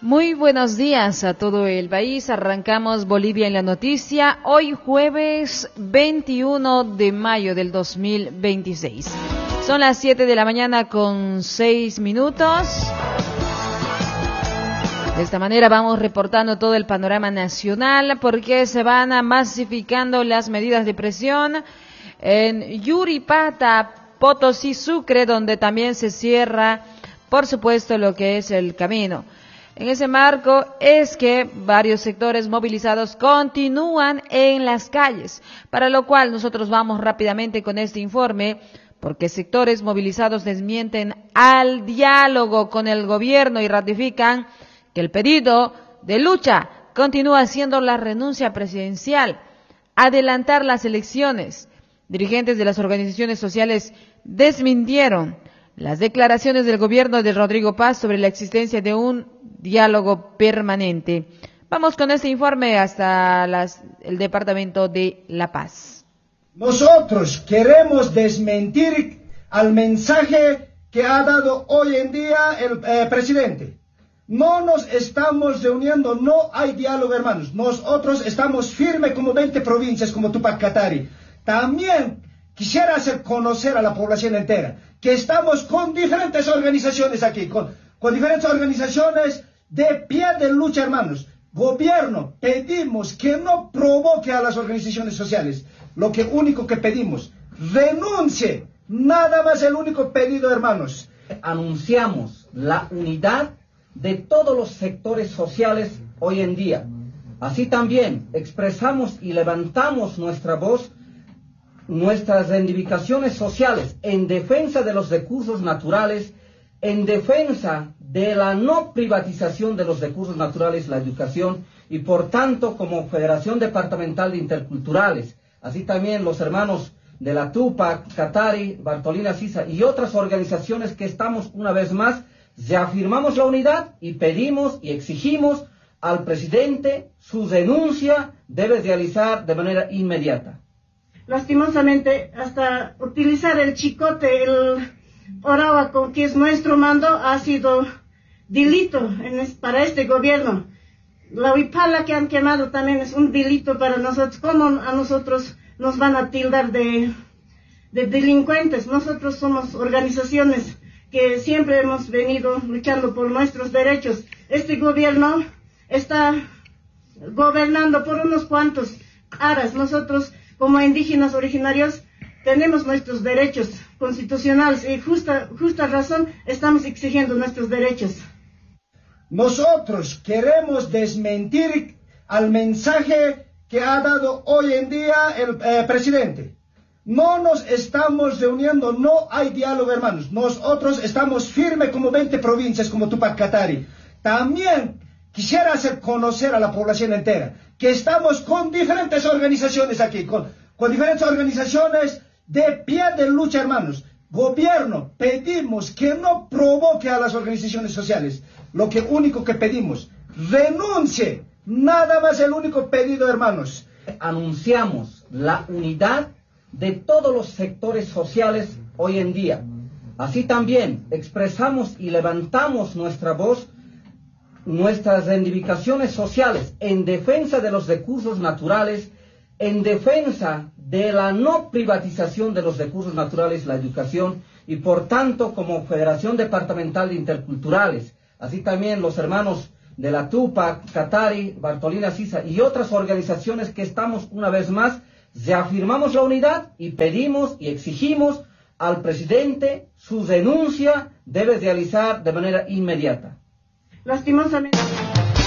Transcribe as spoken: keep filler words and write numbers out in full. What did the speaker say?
Muy buenos días a todo el país. Arrancamos Bolivia en la noticia. Hoy jueves veintiuno de mayo del dos mil veintiséis. Son las siete de la mañana con seis minutos. De esta manera vamos reportando todo el panorama nacional porque se van masificando las medidas de presión en Yuripata, Potosí, Sucre, donde también se cierra, por supuesto, lo que es el camino. En ese marco es que varios sectores movilizados continúan en las calles, para lo cual nosotros vamos rápidamente con este informe, porque sectores movilizados desmienten al diálogo con el gobierno y ratifican que el pedido de lucha continúa siendo la renuncia presidencial, adelantar las elecciones. Dirigentes de las organizaciones sociales desmintieron las declaraciones del gobierno de Rodrigo Paz sobre la existencia de un diálogo permanente. Vamos con este informe hasta las, el departamento de La Paz. Nosotros queremos desmentir al mensaje que ha dado hoy en día el eh, presidente. No nos estamos reuniendo, no hay diálogo, hermanos. Nosotros estamos firmes como veinte provincias, como Tupac Katari. También quisiera hacer conocer a la población entera que estamos con diferentes organizaciones aquí, con, con diferentes organizaciones de pie de lucha, hermanos. Gobierno, pedimos que no provoque a las organizaciones sociales. Lo que único que pedimos, renuncie. Nada más el único pedido, hermanos. Anunciamos la unidad de todos los sectores sociales hoy en día. Así también expresamos y levantamos nuestra voz, nuestras reivindicaciones sociales en defensa de los recursos naturales, en defensa de la no privatización de los recursos naturales, la educación, y por tanto como Federación Departamental de Interculturales, así también los hermanos de la Tupac, Katari, Bartolina Sisa y otras organizaciones que estamos una vez más, reafirmamos la unidad y pedimos y exigimos al presidente su renuncia debe realizar de manera inmediata. Lastimosamente, hasta utilizar el chicote, el orábaco, que es nuestro mando, ha sido delito en es, para este gobierno. La huipala que han quemado también es un delito para nosotros. ¿Cómo a nosotros nos van a tildar de, de delincuentes? Nosotros somos organizaciones que siempre hemos venido luchando por nuestros derechos. Este gobierno está gobernando por unos cuantos aras. Nosotros, como indígenas originarios, tenemos nuestros derechos constitucionales y justa, justa razón estamos exigiendo nuestros derechos. Nosotros queremos desmentir al mensaje que ha dado hoy en día el eh, presidente. No nos estamos reuniendo, no hay diálogo, hermanos. Nosotros estamos firmes como veinte provincias, como Tupac Katari. También quisiera hacer conocer a la población entera que estamos con diferentes organizaciones aquí, con, con diferentes organizaciones de pie de lucha, hermanos. Gobierno, pedimos que no provoque a las organizaciones sociales. Lo que único que pedimos, renuncie. Nada más el único pedido, hermanos. Anunciamos la unidad de todos los sectores sociales hoy en día. Así también expresamos y levantamos nuestra voz, nuestras reivindicaciones sociales en defensa de los recursos naturales, en defensa de la no privatización de los recursos naturales, la educación, y por tanto como Federación Departamental de Interculturales, así también los hermanos de la Tupac, Katari, Bartolina Sisa y otras organizaciones que estamos una vez más, reafirmamos la unidad y pedimos y exigimos al presidente su renuncia debe realizar de manera inmediata. Lastimosamente.